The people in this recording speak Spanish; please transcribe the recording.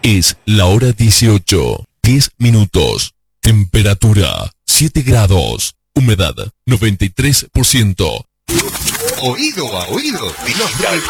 Es la hora 18, 10 minutos. Temperatura 7 grados. Humedad 93%. Oído a oído, Dinostra al